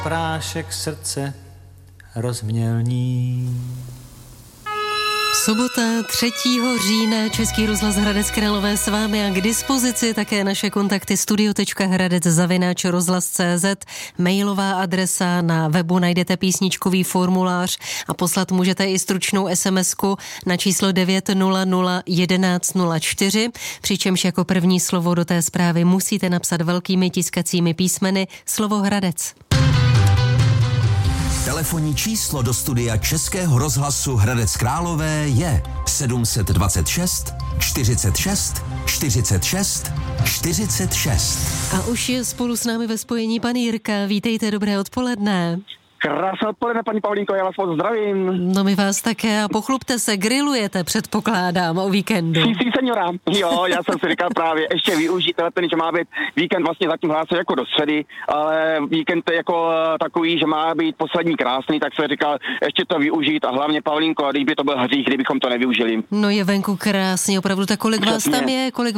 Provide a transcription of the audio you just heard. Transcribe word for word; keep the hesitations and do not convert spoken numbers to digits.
Prášek srdce rozmělní. Sobota třetího října, Český rozhlas Hradec Králové s vámi a k dispozici také naše kontakty studio tečka hradec zavináč rozhlas tečka cé zet, mailová adresa, na webu najdete písničkový formulář a poslat můžete i stručnou SMSku na číslo devět nula nula jedenáct nula čtyři, přičemž jako první slovo do té zprávy musíte napsat velkými tiskacími písmeny slovo Hradec. Telefonní číslo do studia Českého rozhlasu Hradec Králové je sedm dvacet šest čtyřicet šest čtyřicet šest čtyřicet šest. A už je spolu s námi ve spojení pan Jirka. Vítejte, dobré odpoledne. Krásné odpoledne, paní Pavlínko, já vás moc zdravím. No my vás také a pochlubte se, grillujete, předpokládám, o víkendu. Sí, sí, seniora. Jo, já jsem si říkal právě ještě využít ten, že má být víkend vlastně zatím hlásí jako do středy, ale víkend je jako takový, že má být poslední krásný, tak jsem říkal ještě to využít a hlavně Pavlínko, když by to byl hřích, kdybychom to nevyužili. No je venku krásně, opravdu, tak kolik vás tam je, kolik